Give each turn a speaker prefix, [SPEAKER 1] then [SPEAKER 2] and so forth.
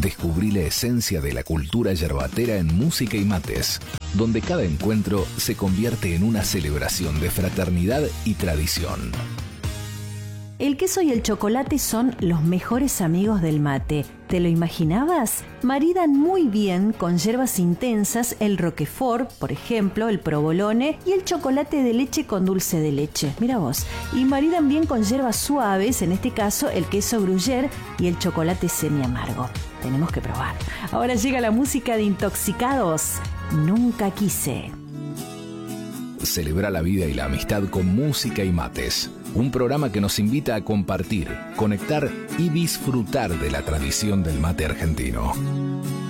[SPEAKER 1] Descubrí la esencia de la cultura yerbatera en música y mates, donde cada encuentro se convierte en una celebración de fraternidad y tradición.
[SPEAKER 2] El queso y el chocolate son los mejores amigos del mate. ¿Te lo imaginabas? Maridan muy bien con hierbas intensas el roquefort, por ejemplo, el provolone y el chocolate de leche con dulce de leche. Mira vos. Y maridan bien con hierbas suaves, en este caso el queso gruyère y el chocolate semi-amargo. Tenemos que probar. Ahora llega la música de Intoxicados. Nunca quise.
[SPEAKER 1] Celebra la vida y la amistad con música y mates. Un programa que nos invita a compartir, conectar y disfrutar de la tradición del mate argentino.